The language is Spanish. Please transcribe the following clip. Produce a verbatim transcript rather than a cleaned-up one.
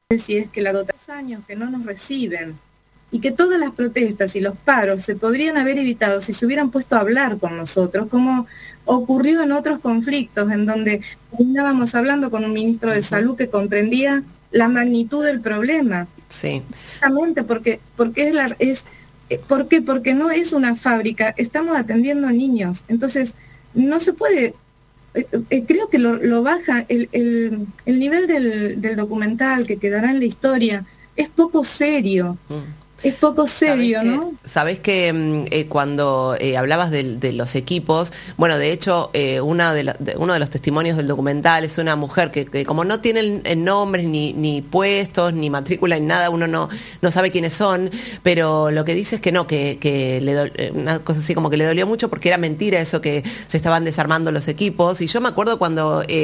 si es que la dotación años que no nos reciben y que todas las protestas y los paros se podrían haber evitado si se hubieran puesto a hablar con nosotros, como ocurrió en otros conflictos en donde terminábamos hablando con un ministro de Salud que comprendía la magnitud del problema. Sí. Justamente porque, porque es la... Es, ¿Por qué? Porque no es una fábrica, estamos atendiendo niños, entonces no se puede... Eh, creo que lo, lo baja el, el, el nivel del, del documental que quedará en la historia, es poco serio. Mm. Es poco serio, ¿Sabés ¿no? que, sabés que eh, cuando eh, hablabas de, de los equipos, bueno, de hecho, eh, una de la, de, uno de los testimonios del documental es una mujer que, que como no tienen nombres, ni, ni puestos, ni matrícula, ni nada, uno no, no sabe quiénes son, pero lo que dice es que no, que, que le do, una cosa así como que le dolió mucho porque era mentira eso que se estaban desarmando los equipos. Y yo me acuerdo cuando... Eh,